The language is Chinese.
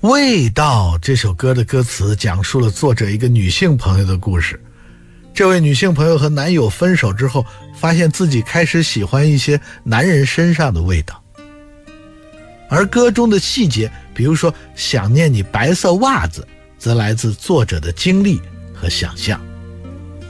味道这首歌的歌词讲述了作者一个女性朋友的故事。这位女性朋友和男友分手之后，发现自己开始喜欢一些男人身上的味道。而歌中的细节，比如说想念你白色袜子，则来自作者的经历和想象。